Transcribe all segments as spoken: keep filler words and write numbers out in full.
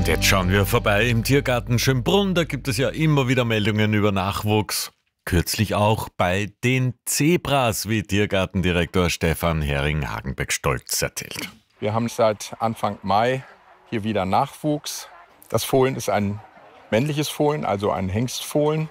Und jetzt schauen wir vorbei im Tiergarten Schönbrunn. Da gibt es ja immer wieder Meldungen über Nachwuchs. Kürzlich auch bei den Zebras, wie Tiergartendirektor Stefan Hering-Hagenbeck-Stolz erzählt. Wir haben seit Anfang Mai hier wieder Nachwuchs. Das Fohlen ist ein männliches Fohlen, also ein Hengstfohlen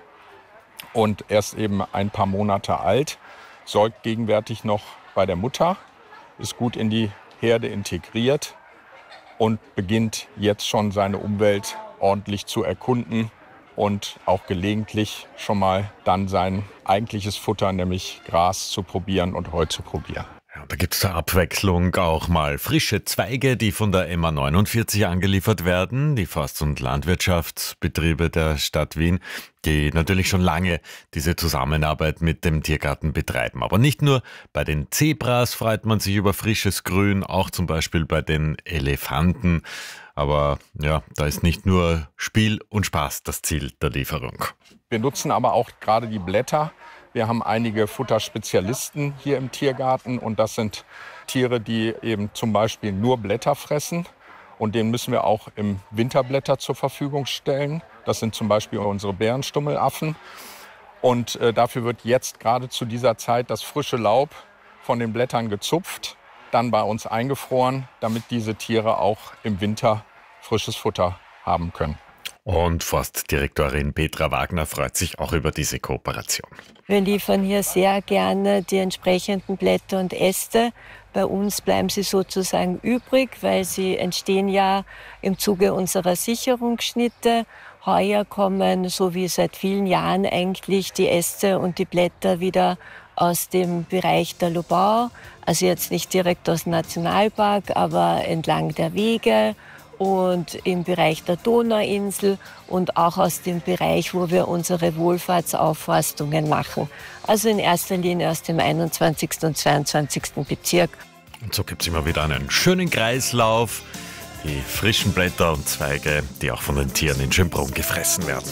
und erst eben ein paar Monate alt, säugt gegenwärtig noch bei der Mutter, ist gut in die Herde integriert und beginnt jetzt schon seine Umwelt ordentlich zu erkunden und auch gelegentlich schon mal dann sein eigentliches Futter, nämlich Gras, zu probieren und Heu zu probieren. Ja, da gibt es zur Abwechslung auch mal frische Zweige, die von der M A neunundvierzig angeliefert werden, die Forst- und Landwirtschaftsbetriebe der Stadt Wien, die natürlich schon lange diese Zusammenarbeit mit dem Tiergarten betreiben. Aber nicht nur bei den Zebras freut man sich über frisches Grün, auch zum Beispiel bei den Elefanten. Aber ja, da ist nicht nur Spiel und Spaß das Ziel der Lieferung. Wir nutzen aber auch gerade die Blätter. Wir haben einige Futterspezialisten hier im Tiergarten und das sind Tiere, die eben zum Beispiel nur Blätter fressen. Und denen müssen wir auch im Winter Blätter zur Verfügung stellen. Das sind zum Beispiel unsere Bärenstummelaffen. Und äh, dafür wird jetzt gerade zu dieser Zeit das frische Laub von den Blättern gezupft, dann bei uns eingefroren, damit diese Tiere auch im Winter frisches Futter haben können. Und Forstdirektorin Petra Wagner freut sich auch über diese Kooperation. Wir liefern hier sehr gerne die entsprechenden Blätter und Äste. Bei uns bleiben sie sozusagen übrig, weil sie entstehen ja im Zuge unserer Sicherungsschnitte. Heuer kommen, so wie seit vielen Jahren eigentlich, die Äste und die Blätter wieder aus dem Bereich der Lobau. Also jetzt nicht direkt aus dem Nationalpark, aber entlang der Wege und im Bereich der Donauinsel und auch aus dem Bereich, wo wir unsere Wohlfahrtsaufforstungen machen. Also in erster Linie aus dem einundzwanzigsten und zweiundzwanzigsten Bezirk. Und so gibt es immer wieder einen schönen Kreislauf. Die frischen Blätter und Zweige, die auch von den Tieren in Schönbrunn gefressen werden.